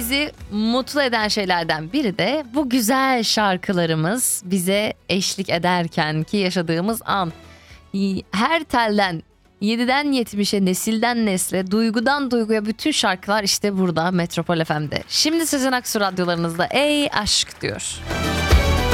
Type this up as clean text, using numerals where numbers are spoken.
bizi mutlu eden şeylerden biri de bu güzel şarkılarımız bize eşlik ederken ki yaşadığımız an. Her telden 7'den 70'e, nesilden nesle, duygudan duyguya bütün şarkılar işte burada Metropol FM'de. Şimdi Sezen Aksu radyolarınızda ey aşk diyor.